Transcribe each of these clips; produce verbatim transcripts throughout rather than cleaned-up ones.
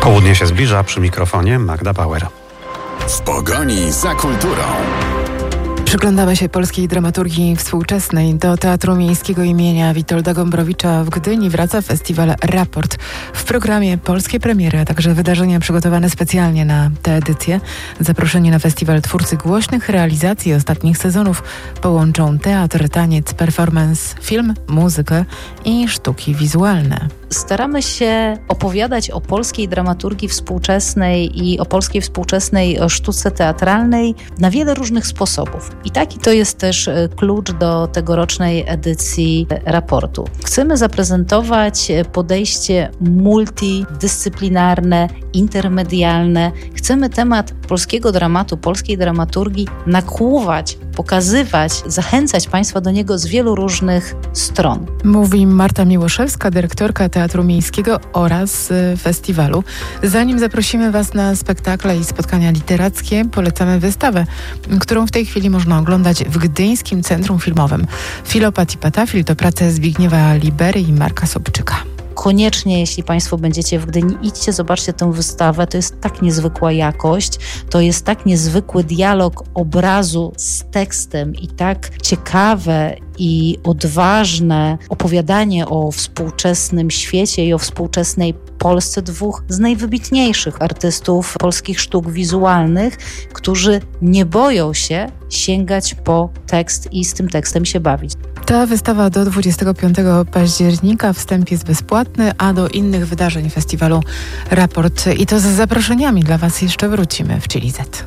Południe się zbliża, przy mikrofonie Magda Bauer. W pogoni za kulturą. Przyglądamy się polskiej dramaturgii współczesnej. Do Teatru Miejskiego imienia Witolda Gombrowicza w Gdyni wraca festiwal Raport. W programie polskie premiery, a także wydarzenia przygotowane specjalnie na tę edycję. Zaproszeni na festiwal twórcy głośnych realizacji ostatnich sezonów połączą teatr, taniec, performance, film, muzykę i sztuki wizualne. Staramy się opowiadać o polskiej dramaturgii współczesnej i o polskiej współczesnej sztuce teatralnej na wiele różnych sposobów. I taki to jest też klucz do tegorocznej edycji raportu. Chcemy zaprezentować podejście multidyscyplinarne, intermedialne. Chcemy temat polskiego dramatu, polskiej dramaturgii nakłuwać, pokazywać, zachęcać Państwa do niego z wielu różnych stron. Mówi Marta Miłoszewska, dyrektorka Teatru Miejskiego oraz festiwalu. Zanim zaprosimy Was na spektakle i spotkania literackie, polecamy wystawę, którą w tej chwili można oglądać w Gdyńskim Centrum Filmowym. Filopat i Patafil to prace Zbigniewa Libery i Marka Sobczyka. Koniecznie, jeśli Państwo będziecie w Gdyni, idźcie, zobaczcie tę wystawę. To jest tak niezwykła jakość, to jest tak niezwykły dialog obrazu z tekstem i tak ciekawe i odważne opowiadanie o współczesnym świecie i o współczesnej Polsce dwóch z najwybitniejszych artystów polskich sztuk wizualnych, którzy nie boją się sięgać po tekst i z tym tekstem się bawić. Ta wystawa do dwudziestego piątego października, wstęp jest bezpłatny, a do innych wydarzeń festiwalu Raport i to z zaproszeniami dla Was jeszcze wrócimy w Chili Z.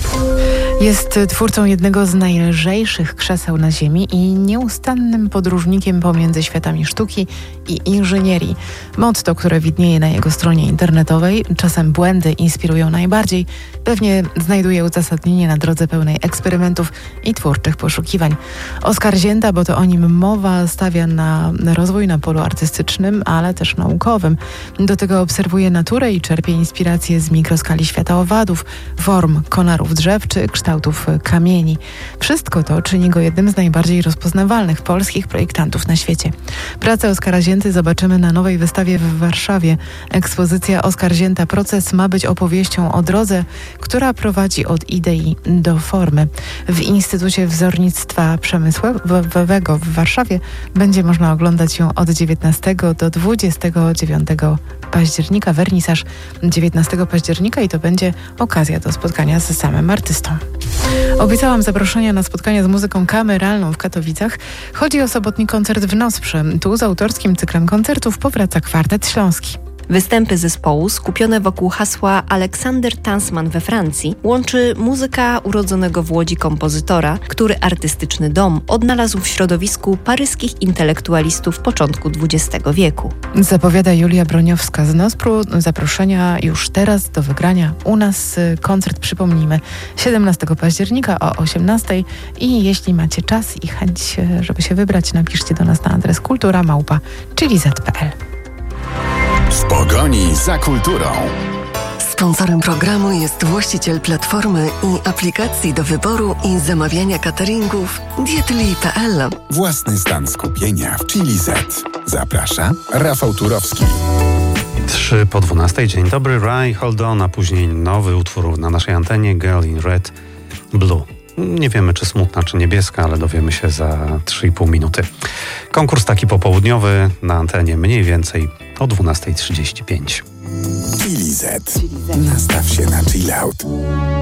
Jest twórcą jednego z najlżejszych krzeseł na ziemi i nieustannym podróżnikiem pomiędzy światami sztuki i inżynierii. Motto, które widnieje na jego stronie internetowej, czasem błędy inspirują najbardziej, pewnie znajduje uzasadnienie na drodze pełnej eksperymentów i twórczych poszukiwań. Oskar Zięta, bo to o nim mowa, stawia na rozwój na polu artystycznym, ale też naukowym. Do tego obserwuje naturę i czerpie inspiracje z mikroskali świata owadów, form konarów drzew czy kształtów kamieni. Wszystko to czyni go jednym z najbardziej rozpoznawalnych polskich projektantów na świecie. Pracę Oskara Zięty zobaczymy na nowej wystawie w Warszawie. Ekspozycja Oskar Zięta Proces ma być opowieścią o drodze, która prowadzi od idei do formy. W Instytucie Wzornictwa Przemysłowego w Warszawie będzie można oglądać ją od dziewiętnastego do dwudziestego dziewiątego października. Wernisaż dziewiętnastego października i to będzie okazja do spotkania z samym artystą. Obiecałam zaproszenia na spotkania z muzyką kameralną w Katowicach. Chodzi o sobotni koncert w Nosprze. Tu z autorskim cyklem koncertów powraca Kwartet Śląski. Występy zespołu, skupione wokół hasła Aleksander Tansman we Francji, łączy muzyka urodzonego w Łodzi kompozytora, który artystyczny dom odnalazł w środowisku paryskich intelektualistów początku dwudziestego wieku. Zapowiada Julia Broniowska z Nospru. Zaproszenia już teraz do wygrania. U nas koncert, przypomnijmy, siedemnastego października o osiemnastej i jeśli macie czas i chęć, żeby się wybrać, napiszcie do nas na adres kultura małpa chili z kropka p l. W pogoni za kulturą. Sponsorem programu jest właściciel platformy i aplikacji do wyboru i zamawiania cateringów dietli kropka p l. Własny stan skupienia w Chili Z. Zaprasza Rafał Turowski. Trzy po dwunastej. Dzień dobry, Rai Hold On, a później nowy utwór na naszej antenie, Girl in Red Blue. Nie wiemy, czy smutna, czy niebieska, ale dowiemy się za trzy i pół minuty. Konkurs taki popołudniowy na antenie mniej więcej o dwunasta trzydzieści pięć. Chili Z. Nastaw się na chill out.